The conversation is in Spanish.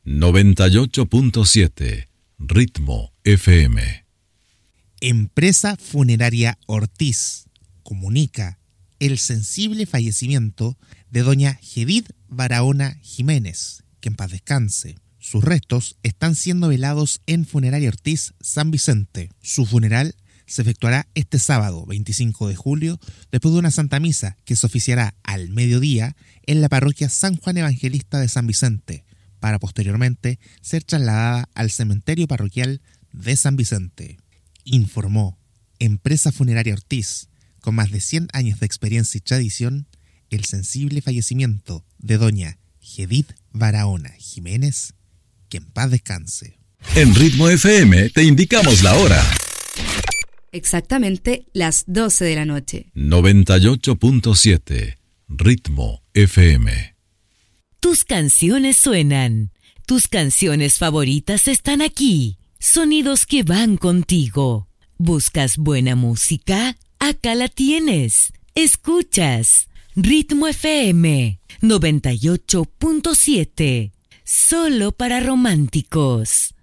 98.7 Ritmo FM. Empresa Funeraria Ortiz comunica el sensible fallecimiento de doña Jedid Barahona Jiménez, que en paz descanse. Sus restos están siendo velados en Funeraria Ortiz San Vicente. Su funeral se efectuará este sábado 25 de julio después de una Santa Misa que se oficiará al mediodía en la parroquia San Juan Evangelista de San Vicente, para posteriormente ser trasladada al cementerio parroquial de San Vicente. Informó Empresa Funeraria Ortiz, con más de 100 años de experiencia y tradición, el sensible fallecimiento de doña Jedid Barahona Jiménez, que en paz descanse. En Ritmo FM te indicamos la hora. Exactamente las 12 de la noche. 98.7 Ritmo FM. Tus canciones suenan. Tus canciones favoritas están aquí. Sonidos que van contigo. ¿Buscas buena música? Acá la tienes. Escuchas Ritmo FM 98.7. Solo para románticos.